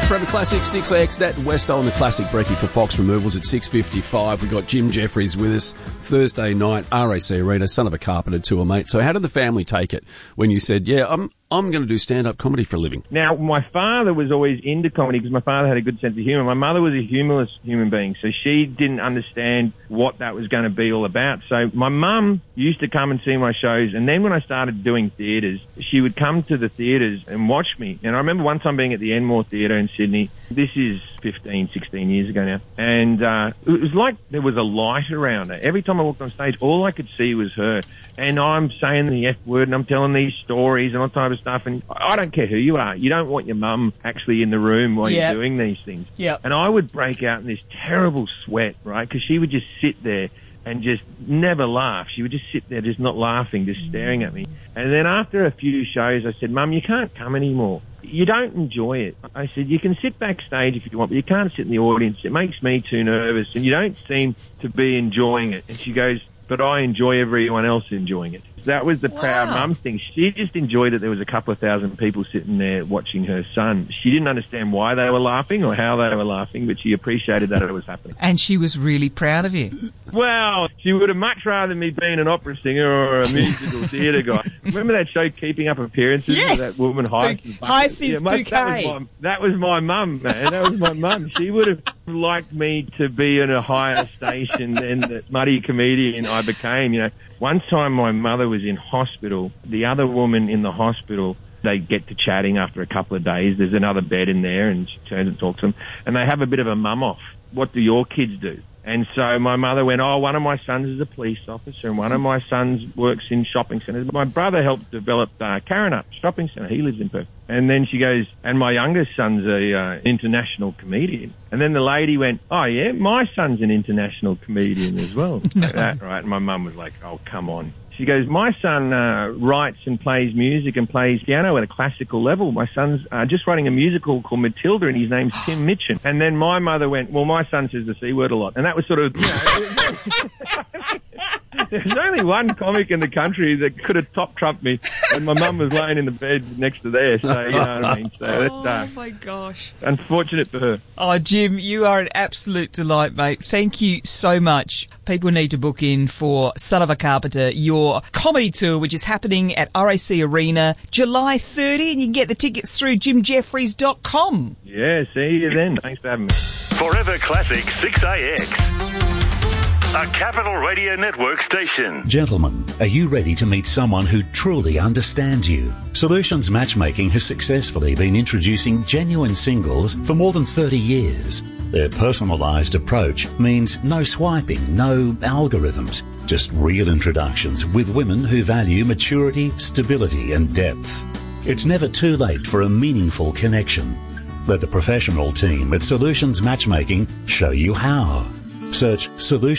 Forever Classic 6AX, Nat Westo on the Classic Brekkie for Fox Removals at 6:55. We've got Jim Jeffries with us Thursday night, RAC Arena, Son of a Carpenter tour, mate. So how did the family take it when you said, yeah, I'm going to do stand-up comedy for a living? Now, my father was always into comedy because my father had a good sense of humour. My mother was a humorless human being, so she didn't understand what that was going to be all about. So my mum used to come and see my shows, and then when I started doing theatres, she would come to the theatres and watch me. And I remember one time being at the Enmore Theatre in Sydney. This is 15, 16 years ago now. And it was like there was a light around her. Every time I walked on stage, all I could see was her. And I'm saying the F word and I'm telling these stories and all type of stuff. And I don't care who you are. You don't want your mum actually in the room while you're doing these things. Yep. And I would break out in this terrible sweat, right? Because she would just sit there and just never laugh. She would just sit there just not laughing, just staring at me. And then after a few shows, I said, Mum, you can't come anymore. You don't enjoy it. I said, you can sit backstage if you want, but you can't sit in the audience. It makes me too nervous, and you don't seem to be enjoying it. And she goes, but I enjoy everyone else enjoying it. That was the proud mum thing. She just enjoyed that there was a couple of thousand people sitting there watching her son. She didn't understand why they were laughing or how they were laughing, but she appreciated that it was happening. And she was really proud of you. Well, she would have much rather me being an opera singer or a musical theatre guy. Remember that show, Keeping Up Appearances? Yes! With that woman, Hyacinth Bouquet. That was my mum, man. That was my mum. She would have liked me to be in a higher station than the muddy comedian I became, you know. One time my mother was in hospital. The other woman in the hospital, they get to chatting after a couple of days. There's another bed in there, and she turns and talks to them. And they have a bit of a mum-off. What do your kids do? And so my mother went, one of my sons is a police officer and one of my sons works in shopping centres. My brother helped develop Karrinyup Shopping Centre. He lives in Perth. And then she goes, and my youngest son's a international comedian. And then the lady went, oh, yeah, my son's an international comedian as well. Like that, right? And my mum was like, oh, come on. She goes, my son writes and plays music and plays piano at a classical level. My son's just writing a musical called Matilda, and his name's Tim Mitchell. And then my mother went, well, my son says the C word a lot. And that was sort of, you know, there's only one comic in the country that could have top-trumped me, and my mum was laying in the bed next to there, so you know what I mean. So that's, my gosh. Unfortunate for her. Oh, Jim, you are an absolute delight, mate. Thank you so much. People need to book in for Son of a Carpenter, your comedy tour, which is happening at RAC Arena July 30, and you can get the tickets through jimjeffries.com. Yeah, see you then. Thanks for having me. Forever Classic 6AX. A Capital Radio Network station. Gentlemen, are you ready to meet someone who truly understands you? Solutions Matchmaking has successfully been introducing genuine singles for more than 30 years. Their personalised approach means no swiping, no algorithms, just real introductions with women who value maturity, stability and depth. It's never too late for a meaningful connection. Let the professional team at Solutions Matchmaking show you how. Search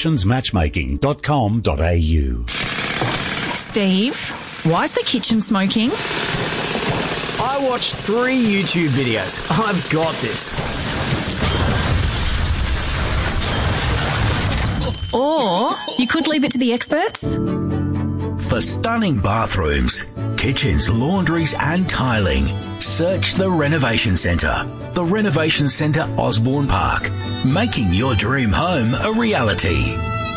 solutionsmatchmaking.com.au. Steve, why is the kitchen smoking? I watched 3 YouTube videos. I've got this. Or you could leave it to the experts. For stunning bathrooms, kitchens, laundries and tiling, search the Renovation Centre. The Renovation Centre Osborne Park, making your dream home a reality.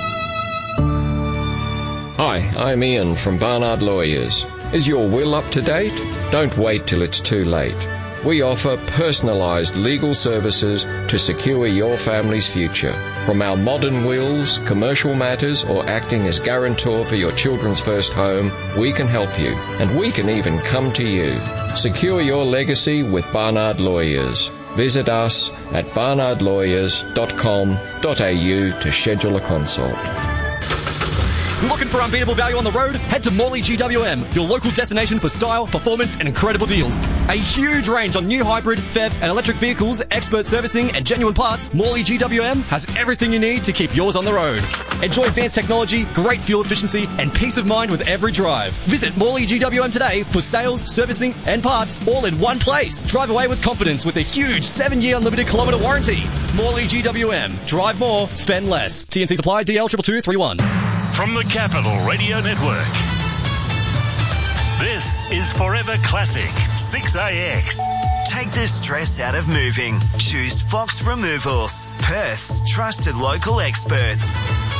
Hi, I'm Ian from Barnard Lawyers. Is your will up to date? Don't wait till it's too late. We offer personalised legal services to secure your family's future. From our modern wills, commercial matters, or acting as guarantor for your children's first home, we can help you, and we can even come to you. Secure your legacy with Barnard Lawyers. Visit us at barnardlawyers.com.au to schedule a consult. Looking for unbeatable value on the road? Head to Morley GWM, your local destination for style, performance and incredible deals. A huge range on new hybrid, PHEV and electric vehicles, expert servicing and genuine parts. Morley GWM has everything you need to keep yours on the road. Enjoy advanced technology, great fuel efficiency and peace of mind with every drive. Visit Morley GWM today for sales, servicing and parts all in one place. Drive away with confidence with a huge 7-year unlimited kilometre warranty. Morley GWM. Drive more, spend less. TNC supply DL 22231. From the Capital Radio Network, this is Forever Classic 6AX. Take the stress out of moving. Choose Fox Removals, Perth's trusted local experts.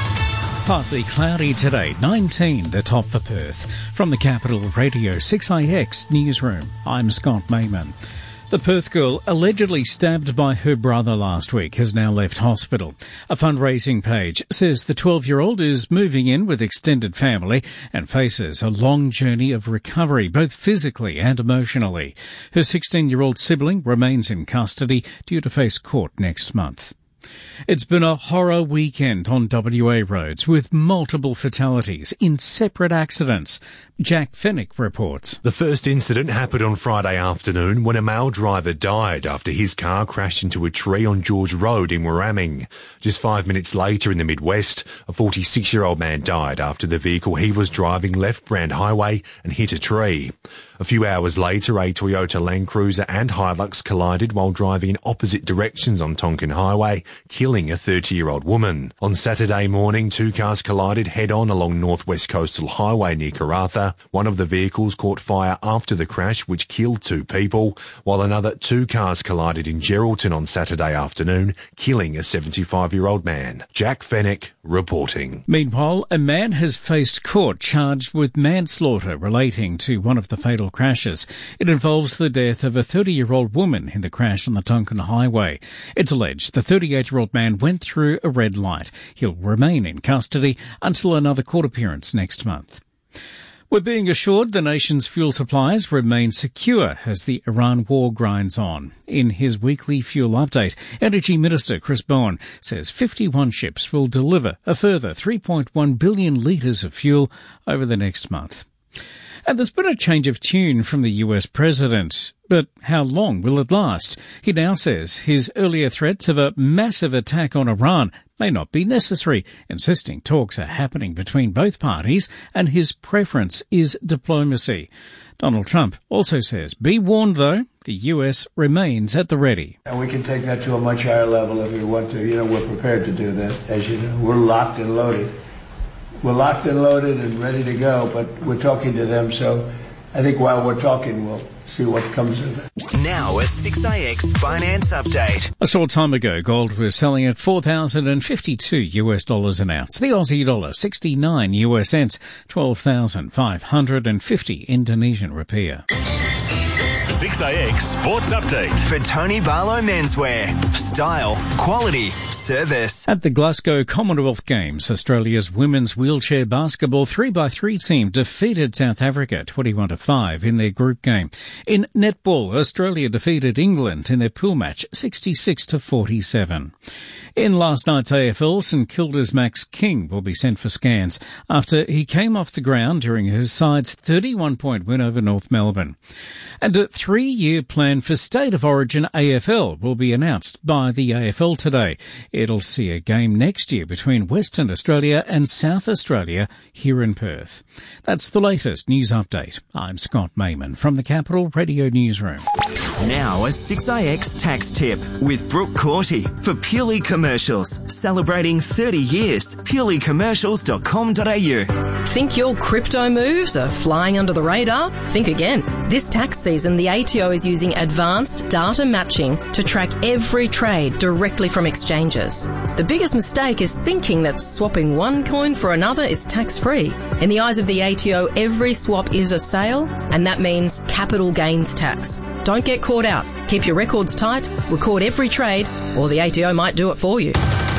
Partly cloudy today, 19 the top for Perth. From the Capital Radio 6AX newsroom, I'm Scott Mayman. The Perth girl allegedly stabbed by her brother last week has now left hospital. A fundraising page says the 12-year-old is moving in with extended family and faces a long journey of recovery, both physically and emotionally. Her 16-year-old sibling remains in custody, due to face court next month. It's been a horror weekend on WA roads with multiple fatalities in separate accidents. Jack Fennick reports. The first incident happened on Friday afternoon when a male driver died after his car crashed into a tree on George Road in Warraming. Just 5 minutes later in the Midwest, a 46-year-old man died after the vehicle he was driving left Brand Highway and hit a tree. A few hours later, a Toyota Land Cruiser and Hilux collided while driving in opposite directions on Tonkin Highway, killing a 30-year-old woman. On Saturday morning, two cars collided head-on along Northwest Coastal Highway near Karratha. One of the vehicles caught fire after the crash, which killed two people, while another two cars collided in Geraldton on Saturday afternoon, killing a 75-year-old man. Jack Fennick reporting. Meanwhile, a man has faced court charged with manslaughter relating to one of the fatal crashes. It involves the death of a 30-year-old woman in the crash on the Tonkin Highway. It's alleged the 38-year-old man went through a red light. He'll remain in custody until another court appearance next month. We're being assured the nation's fuel supplies remain secure as the Iran war grinds on. In his weekly fuel update, Energy Minister Chris Bowen says 51 ships will deliver a further 3.1 billion litres of fuel over the next month. And there's been a change of tune from the US president. But how long will it last? He now says his earlier threats of a massive attack on Iran may not be necessary, insisting talks are happening between both parties and his preference is diplomacy. Donald Trump also says, be warned though, the US remains at the ready. And we can take that to a much higher level if we want to. You know, we're prepared to do that. As you know, we're locked and loaded. We're locked and loaded and ready to go, but we're talking to them, so I think while we're talking, we'll see what comes of it. Now a 6AX finance update. A short time ago, gold was selling at $4,052 an ounce. The Aussie dollar, 69 US cents, 12,550 Indonesian rupiah. 6AX Sports Update. For Tony Barlow Menswear. Style, quality, service. At the Glasgow Commonwealth Games, Australia's women's wheelchair basketball 3x3 team defeated South Africa 21-5 in their group game. In netball, Australia defeated England in their pool match 66-47. In last night's AFL, St Kilda's Max King will be sent for scans after he came off the ground during his side's 31-point win over North Melbourne. And a 3-year plan for State of Origin AFL will be announced by the AFL today. It'll see a game next year between Western Australia and South Australia here in Perth. That's the latest news update. I'm Scott Mayman from the Capital Radio Newsroom. Now a 6AX tax tip with Brooke Corty for Purely Commercials. Celebrating 30 years. purelycommercials.com.au. Think your crypto moves are flying under the radar? Think again. This tax season, the ATO is using advanced data matching to track every trade directly from exchanges. The biggest mistake is thinking that swapping one coin for another is tax-free. In the eyes of the ATO, every swap is a sale, and that means capital gains tax. Don't get caught out. Keep your records tight, record every trade, or the ATO might do it for you.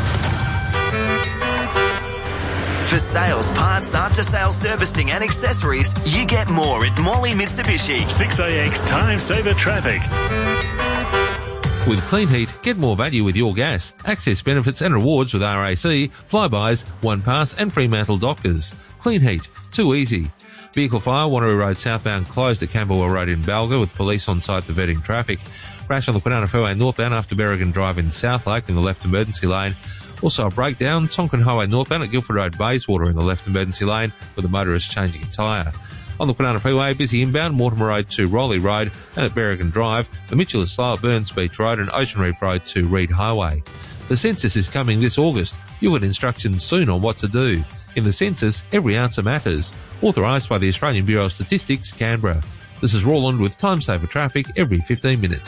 For sales, parts, after-sales servicing and accessories, you get more at Morley Mitsubishi. 6AX Time Saver Traffic. With Clean Heat, get more value with your gas. Access benefits and rewards with RAC, flybys, one pass and Fremantle Doctors. Clean Heat, too easy. Vehicle fire, Wanneroo Road southbound closed at Camberwell Road in Balga with police on site diverting traffic. Crash on the Kwinana Freeway northbound after Berrigan Drive in Southlake in the left emergency lane. Also a breakdown, Tonkin Highway northbound at Guildford Road Bayswater in the left emergency lane with a motorist changing a tyre. On the Kwinana Freeway, busy inbound, Mortimer Road to Rowley Road and at Berrigan Drive, the Mitchell is slow at Burns Beach Road and Ocean Reef Road to Reed Highway. The census is coming this August. You'll get instructions soon on what to do. In the census, every answer matters. Authorised by the Australian Bureau of Statistics, Canberra. This is Roland with Time Saver Traffic every 15 minutes.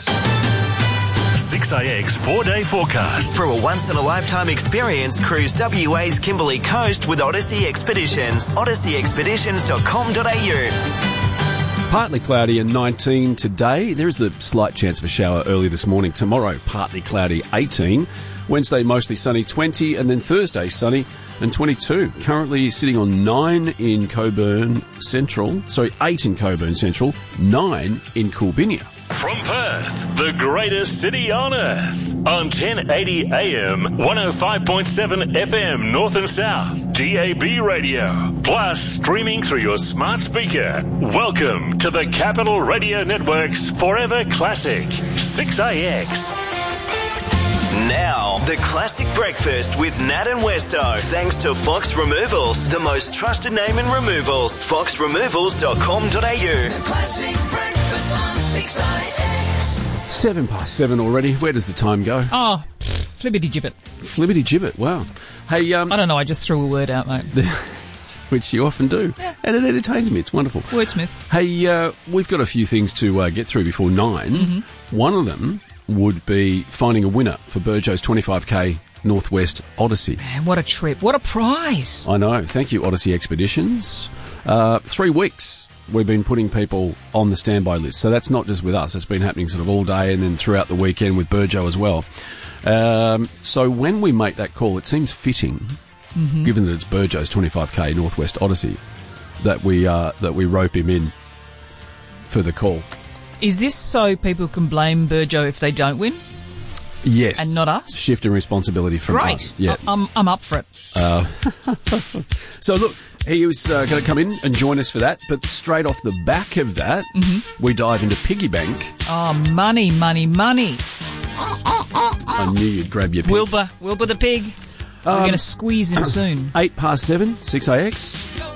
6AX 4-day forecast. For a once-in-a-lifetime experience, cruise WA's Kimberley Coast with Odyssey Expeditions. odysseyexpeditions.com.au. Partly cloudy and 19 today. There is a slight chance of a shower early this morning. Tomorrow, partly cloudy, 18. Wednesday, mostly sunny, 20. And then Thursday, sunny and 22. Currently sitting on 9 in Coburn Central. 8 in Coburn Central, 9 in Coolbinia. From Perth, the greatest city on earth. On 1080 AM, 105.7 FM North and South, DAB radio. Plus, streaming through your smart speaker. Welcome to the Capital Radio Network's Forever Classic, 6AX. Now, the Classic Breakfast with Nat and Westo. Thanks to Fox Removals, the most trusted name in removals. foxremovals.com.au. The Classic Breakfast on 6IX. 7:07 already. Where does the time go? Oh, flibbity gibbet. Flibbity gibbet, wow. Hey, I don't know, I just threw a word out, mate. Which you often do. Yeah. And it entertains me. It's wonderful. Wordsmith. Hey, we've got a few things to get through before 9. Mm-hmm. One of them would be finding a winner for Burjo's 25k Northwest Odyssey. Man, what a trip. What a prize. I know. Thank you, Odyssey Expeditions. 3 weeks we've been putting people on the standby list. So that's not just with us. It's been happening sort of all day and then throughout the weekend with Burjo as well. So when we make that call, it seems fitting, given that it's Burjo's 25k Northwest Odyssey, that we rope him in for the call. Is this so people can blame Burjo if they don't win? Yes. And not us? Shifting responsibility from Great. us. Yeah. I'm up for it. So look, he was going to come in and join us for that, but straight off the back of that, we dive into Piggy Bank. Oh, money, money, money. I knew you'd grab your pig. Wilbur the pig. We're going to squeeze him soon. 7:08, 6AX.